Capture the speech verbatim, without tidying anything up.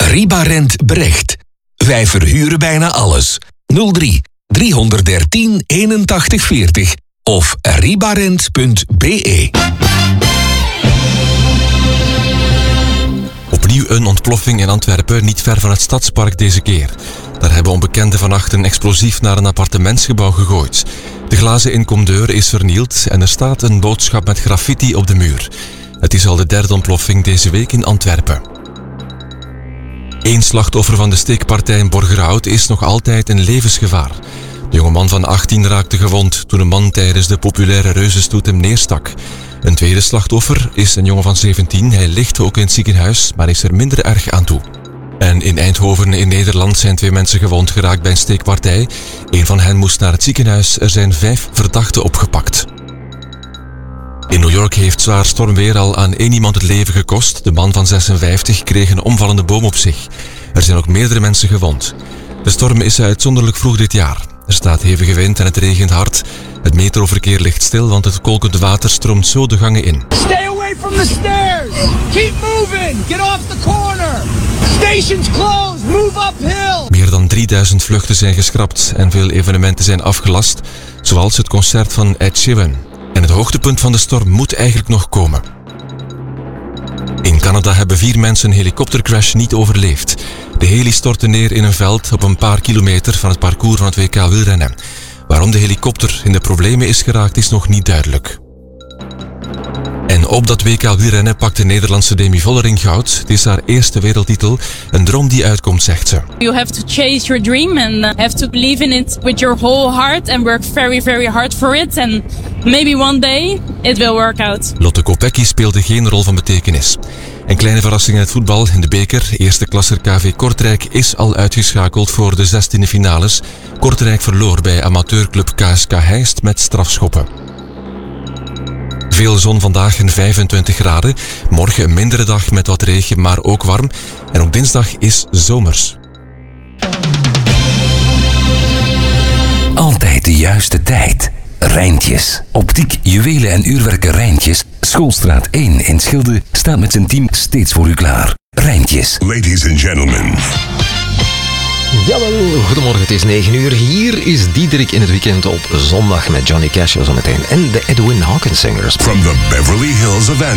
Ribarent Brecht. Wij verhuren bijna alles. nul drie driehonderddertien eenentachtig veertig of ribarent punt be. Opnieuw een ontploffing in Antwerpen, niet ver van het Stadspark deze keer. Daar hebben onbekenden vannacht een explosief naar een appartementsgebouw gegooid. De glazen inkomdeur is vernield en er staat een boodschap met graffiti op de muur. Het is al de derde ontploffing deze week in Antwerpen. Eén slachtoffer van de steekpartij in Borgerhout is nog altijd in levensgevaar. De jongeman van achttien raakte gewond toen een man tijdens de populaire reuzenstoet hem neerstak. Een tweede slachtoffer is een jongen van zeventien. Hij ligt ook in het ziekenhuis, maar is er minder erg aan toe. En in Eindhoven in Nederland zijn twee mensen gewond geraakt bij een steekpartij. Eén van hen moest naar het ziekenhuis. Er zijn vijf verdachten opgepakt. In New York heeft zwaar stormweer al aan één iemand het leven gekost. De man van zesenvijftig kreeg een omvallende boom op zich. Er zijn ook meerdere mensen gewond. De storm is uitzonderlijk vroeg dit jaar. Er staat hevige wind en het regent hard. Het metroverkeer ligt stil, want het kolkende water stroomt zo de gangen in. Stay away from the stairs! Keep moving! Get off the corner! Station's closed! Move uphill! Meer dan drieduizend vluchten zijn geschrapt en veel evenementen zijn afgelast, zoals het concert van Ed Sheeran. En het hoogtepunt van de storm moet eigenlijk nog komen. In Canada hebben vier mensen een helikoptercrash niet overleefd. De heli stortte neer in een veld op een paar kilometer van het parcours van het W K wielrennen. Waarom de helikopter in de problemen is geraakt is nog niet duidelijk. En op dat W K wielrennen pakt de Nederlandse Demi Vollering goud. Het is haar eerste wereldtitel, een droom die uitkomt, zegt ze. You have to chase your dream and have to believe in it with your whole heart and work very very hard for it and maybe one day it will work out. Lotte Kopecky speelde geen rol van betekenis. Een kleine verrassing in het voetbal. In de beker, eerste klasser K V Kortrijk is al uitgeschakeld voor de zestiende finales. Kortrijk verloor bij amateurclub K S K Heist met strafschoppen. Veel zon vandaag en vijfentwintig graden. Morgen een mindere dag met wat regen, maar ook warm. En ook dinsdag is zomers. Altijd de juiste tijd. Rijntjes. Optiek, juwelen en uurwerken Rijntjes. Schoolstraat één in Schilde staat met zijn team steeds voor u klaar. Rijntjes. Ladies and gentlemen. Jawel, goedemorgen, het is negen uur. Hier is Diederik in het weekend op zondag met Johnny Cash zometeen en de Edwin Hawkins Singers. From the Beverly Hills of